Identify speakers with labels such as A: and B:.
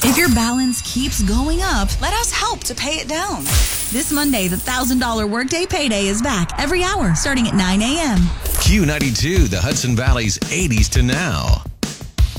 A: If your balance keeps going up, let us help to pay it down. This Monday, the $1,000 Workday Payday is back every hour starting at 9 a.m.
B: Q92, the Hudson Valley's 80s to now.